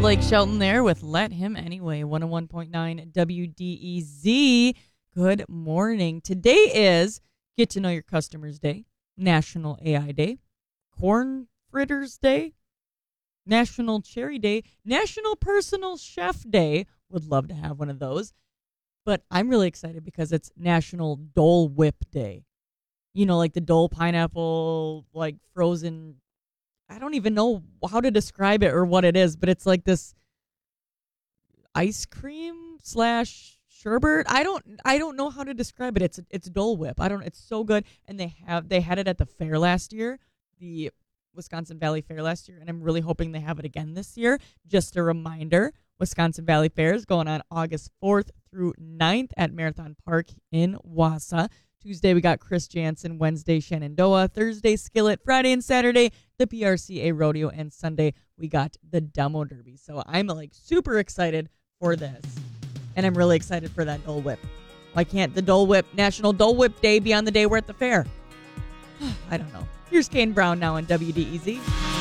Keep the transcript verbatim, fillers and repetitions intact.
Blake Shelton there with Let Him Anyway, one oh one point nine W D E Z. Good morning. Today is Get to Know Your Customers Day, National A I Day, Corn Fritters Day, National Cherry Day, National Personal Chef Day. Would love to have one of those. But I'm really excited because it's National Dole Whip Day. You know, like the Dole pineapple, like frozen. I don't even know how to describe it or what it is, but it's like this ice cream slash sherbet. I don't, I don't know how to describe it. It's, it's Dole Whip. I don't. It's so good, and they have, they had it at the fair last year, the Wisconsin Valley Fair last year, and I'm really hoping they have it again this year. Just a reminder, Wisconsin Valley Fair is going on August fourth through ninth at Marathon Park in Wausau. Tuesday, we got Chris Jansen. Wednesday, Shenandoah. Thursday, Skillet. Friday and Saturday, the P R C A Rodeo. And Sunday, we got the Demo Derby. So I'm like super excited for this. And I'm really excited for that Dole Whip. Why can't the Dole Whip, National Dole Whip Day be on the day we're at the fair? I don't know. Here's Kane Brown now on W D E Z.